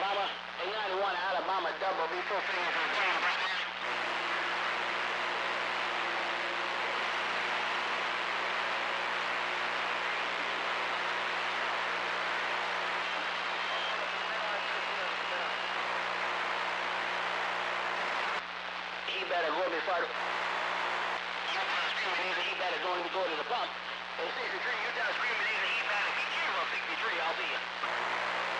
Alabama. 891 Alabama, double B, full fingers on plane. He better go before the... He better go to the pump. Hey, 63, you down screaming, he better be careful, 63, I'll see you.